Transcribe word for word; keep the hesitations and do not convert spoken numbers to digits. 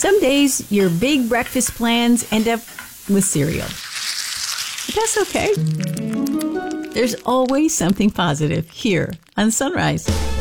Some days, your big breakfast plans end up with cereal. But that's okay. There's always something positive here on Sunrise.